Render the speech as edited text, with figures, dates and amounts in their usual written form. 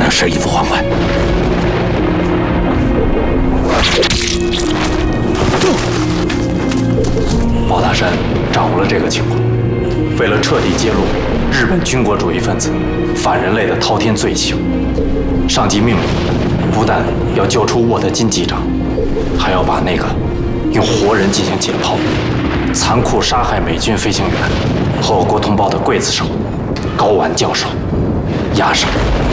这是一副皇冠。 包大山掌握了这个情况，为了彻底揭露日本军国主义分子反人类的滔天罪行，上级命令，不但要救出沃德金机长，还要把那个用活人进行解剖、残酷杀害美军飞行员和我国同胞的刽子手高丸教授押上。